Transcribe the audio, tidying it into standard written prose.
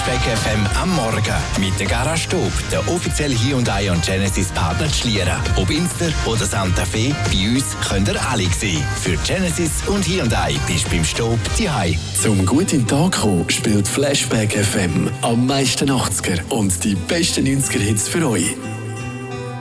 Flashback FM am Morgen mit der Garage Stub, der offizielle Hyundai und Genesis Partner Schlieren. Ob Inster oder Santa Fe, bei uns könnt ihr alle sehen. Für Genesis und Hyundai bist du beim Stub daheim. Zum gut in den Tag kommen, spielt Flashback FM am meisten 80er und die besten 90er-Hits für euch.